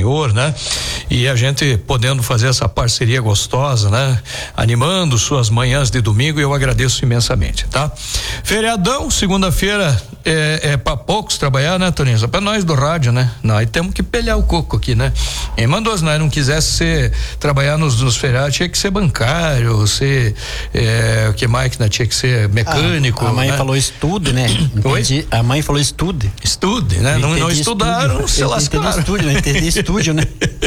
Senhor, né? E a gente podendo fazer essa parceria gostosa, né? Animando suas manhãs de domingo, eu agradeço imensamente, tá? Feriadão, segunda-feira é para poucos trabalhar, né, Toninho? Só para nós do rádio, né? Nós temos que pelhar o coco aqui, né? Quem mandou, se nós não quisesse trabalhar nos feriados, tinha que ser bancário, ser o que mais que não tinha que ser mecânico. A mãe, né? Falou estude, né? Entendi. A mãe falou estude. Estude, né? Não estudaram, se lascaram. Estúdio, né? Entendi estúdio, né?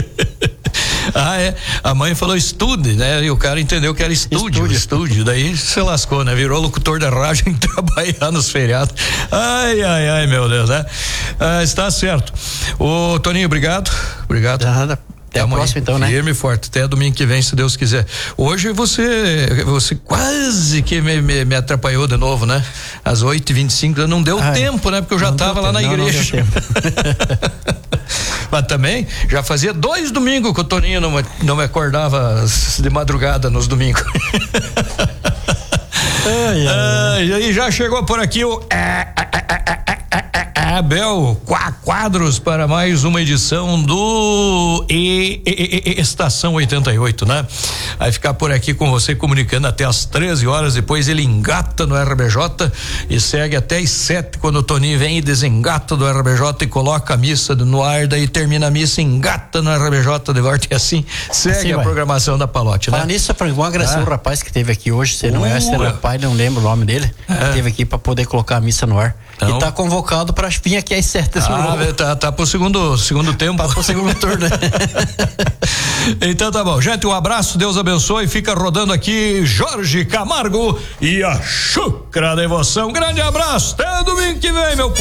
A mãe falou estude, né? E o cara entendeu que era estúdio. Daí se lascou, né? Virou locutor da rádio em trabalhar nos feriados. Ai, meu Deus, né? Está certo. Ô, Toninho, obrigado. Nada. Até a próxima, então, né? Firme e forte. Até domingo que vem, se Deus quiser. Hoje você quase que me atrapalhou de novo, né? Às 8h25, não deu tempo, né? Porque eu já estava lá na igreja. Mas também, já fazia 2 domingos que o Toninho não me acordava de madrugada nos domingos. E aí já chegou por aqui o Abel Quadros para mais uma edição do Estação 88, né? Vai ficar por aqui com você comunicando até às 13 horas, depois ele engata no RBJ e segue até às 7, quando o Toninho vem e desengata do RBJ e coloca a missa no ar, daí termina a missa, engata no RBJ de volta e assim segue a programação da Palote, né? Falar nisso, vamos agradecer o rapaz que teve aqui hoje, se não é o pai, não lembro o nome dele, que teve aqui para poder colocar a missa no ar. Então, e tá convocado para vir aqui às 7. Tá pro segundo tempo. Tá pro segundo turno. Então tá bom, gente, um abraço, Deus abençoe, fica rodando aqui Jorge Camargo e a Chucra Devoção. Grande abraço, até domingo que vem, meu povo.